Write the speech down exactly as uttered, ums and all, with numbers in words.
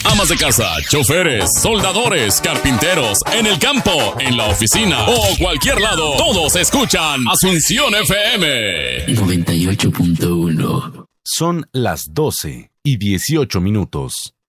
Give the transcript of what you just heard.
Amas de casa, choferes, soldadores, carpinteros, en el campo, en la oficina o cualquier lado, todos escuchan Asunción F M noventa y ocho punto uno. Son las doce y dieciocho minutos.